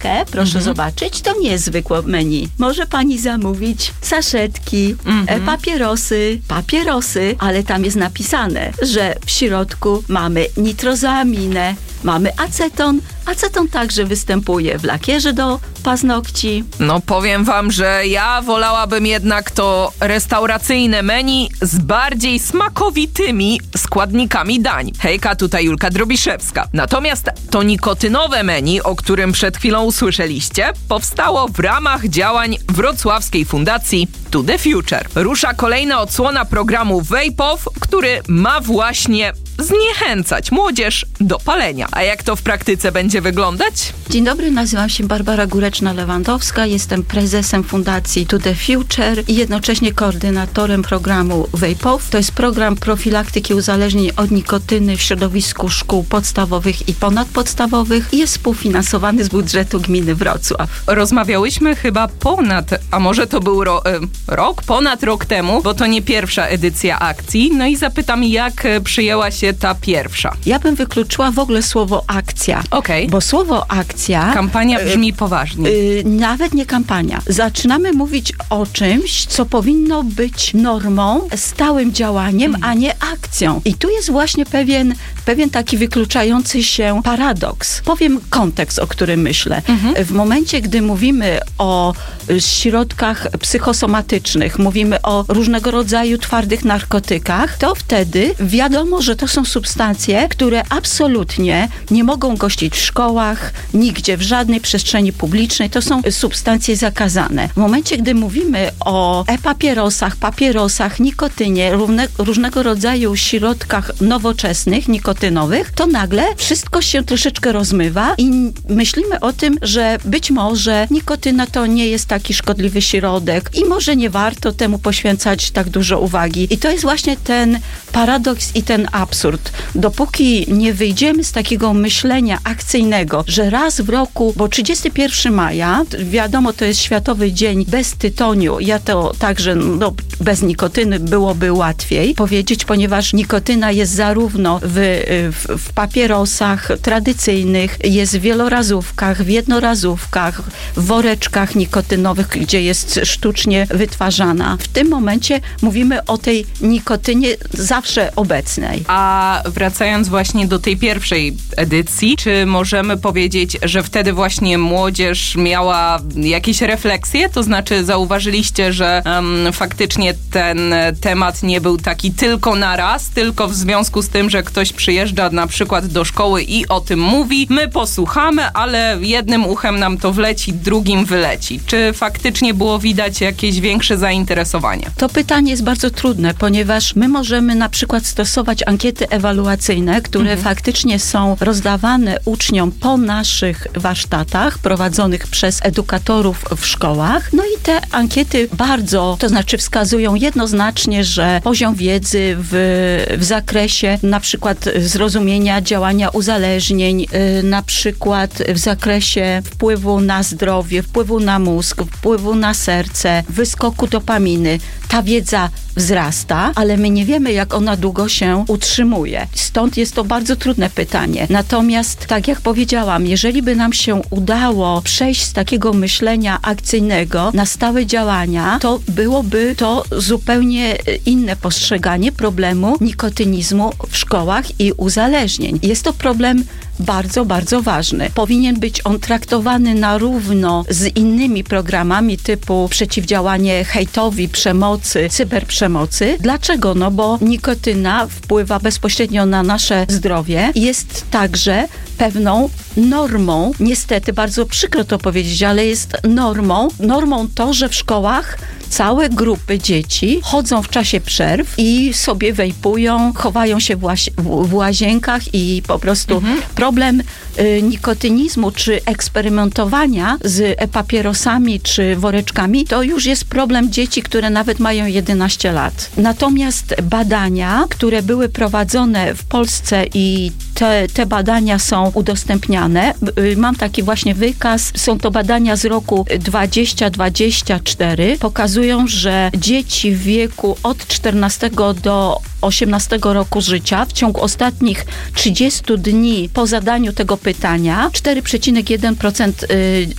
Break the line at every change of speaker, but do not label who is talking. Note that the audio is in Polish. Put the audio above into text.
paczkę, proszę zobaczyć, to nie jest zwykłe menu. Może pani zamówić saszetki, papierosy, ale tam jest napisane, że w środku mamy nitrozoaminę, mamy aceton. Aceton także występuje w lakierze do paznokci.
No powiem wam, że ja wolałabym jednak to restauracyjne menu z bardziej smakowitymi składnikami dań. Hejka, tutaj Julka Drobiszewska. Natomiast to nikotynowe menu, o którym przed chwilą usłyszeliście, powstało w ramach działań wrocławskiej fundacji To The Future. Rusza kolejna odsłona programu Vape Off, który ma właśnie zniechęcać młodzież do palenia. A jak to w praktyce będzie wyglądać?
Dzień dobry, nazywam się Barbara Góreczna-Lewandowska, jestem prezesem fundacji To The Future i jednocześnie koordynatorem programu Vape Off. To jest program profilaktyki uzależnień od nikotyny w środowisku szkół podstawowych i ponadpodstawowych i jest współfinansowany z budżetu gminy Wrocław.
Rozmawiałyśmy chyba a może to był ponad rok temu, bo to nie pierwsza edycja akcji. No i zapytam, jak przyjęła się ta pierwsza?
Ja bym wykluczyła w ogóle słowo akcja.
Okej.
Bo słowo akcja...
Kampania brzmi poważnie.
Nawet nie kampania. Zaczynamy mówić o czymś, co powinno być normą, stałym działaniem, a nie akcją. I tu jest właśnie pewien taki wykluczający się paradoks. Powiem kontekst, o którym myślę. W momencie, gdy mówimy o środkach psychosomatycznych, mówimy o różnego rodzaju twardych narkotykach, to wtedy wiadomo, że to są substancje, które absolutnie nie mogą gościć w szkołach, nigdzie, w żadnej przestrzeni publicznej. To są substancje zakazane. W momencie, gdy mówimy o papierosach, nikotynie, różnego rodzaju środkach nowoczesnych, nikotynowych, to nagle wszystko się troszeczkę rozmywa i myślimy o tym, że być może nikotyna to nie jest taki szkodliwy środek i może nie warto temu poświęcać tak dużo uwagi. I to jest właśnie ten paradoks i ten absurd. Dopóki nie wyjdziemy z takiego myślenia akcyjnego, że raz w roku, bo 31 maja, wiadomo, to jest Światowy Dzień bez tytoniu, ja to także bez nikotyny byłoby łatwiej powiedzieć, ponieważ nikotyna jest zarówno w papierosach tradycyjnych, jest w wielorazówkach, w jednorazówkach, w woreczkach nikotynowych, gdzie jest sztucznie wytwarzana. W tym momencie mówimy o tej nikotynie zawsze obecnej.
A wracając właśnie do tej pierwszej edycji, czy możemy powiedzieć, że wtedy właśnie młodzież miała jakieś refleksje? To znaczy zauważyliście, że faktycznie ten temat nie był taki tylko na raz, tylko w związku z tym, że ktoś przyjeżdża na przykład do szkoły i o tym mówi, my posłuchamy, ale jednym uchem nam to wleci, drugim wyleci. Czy faktycznie było widać jakieś większe zainteresowanie?
To pytanie jest bardzo trudne, ponieważ my możemy na przykład stosować ankiety ewaluacyjne, które faktycznie są rozdawane uczniom po naszych warsztatach prowadzonych przez edukatorów w szkołach. No i te ankiety wskazują jednoznacznie, że poziom wiedzy w zakresie na przykład zrozumienia działania uzależnień, na przykład w zakresie wpływu na zdrowie, wpływu na mózg, wpływu na serce, wyskoku dopaminy. Ta wiedza wzrasta, ale my nie wiemy, jak ona długo się utrzymuje. Stąd jest to bardzo trudne pytanie. Natomiast, tak jak powiedziałam, jeżeli by nam się udało przejść z takiego myślenia akcyjnego na stałe działania, to byłoby to zupełnie inne postrzeganie problemu nikotynizmu w szkołach i uzależnień. Jest to problem bardzo, bardzo ważny. Powinien być on traktowany na równo z innymi programami typu przeciwdziałanie hejtowi, przemocy, cyberprzemocy. Dlaczego? No bo nikotyna wpływa bezpośrednio na nasze zdrowie i jest także pewną normą, niestety bardzo przykro to powiedzieć, ale jest normą to, że w szkołach całe grupy dzieci chodzą w czasie przerw i sobie wejpują, chowają się w łazienkach i po prostu problem nikotynizmu czy eksperymentowania z papierosami czy woreczkami to już jest problem dzieci, które nawet mają 11 lat. Natomiast badania, które były prowadzone w Polsce i te badania są udostępniane. Mam taki właśnie wykaz. Są to badania z roku 2024. Pokazują, że dzieci w wieku od 14 do 18 roku życia w ciągu ostatnich 30 dni po zadaniu tego pytania 4,1%